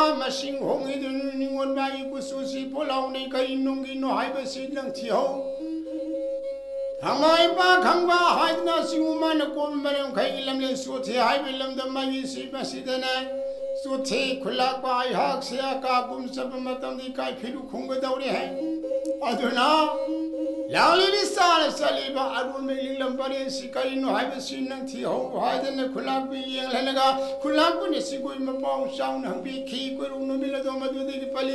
มาสิงหงให้ดูนิงวนมาอีกุสุสีพวกเราในกายนุ่งกินหายไปสิลังเที่ยวทำไมป้าขังว่าหายน่าสิงมันกวนมันใครลำเลี้ยสุดที่หายไปลำดำมาอีสิมาสิเดนัยสุดที่คุลักไปหักเสียกาบุมสับมาตั้งที่กายพิลุคงก็ดาวเนี่ยอดูนะแล้วลีบิสานสลีบาอารมณ์ไม่ลิงลำบากสิกายนุ่งหายไปสินังที่หัวหายเดนคุลักไปยังเลยนะคุลักไปเนี่ยสิกุยมาปองช่างนังบีขี้กุยรุ่งนุ่มละตัวมาดูดีที่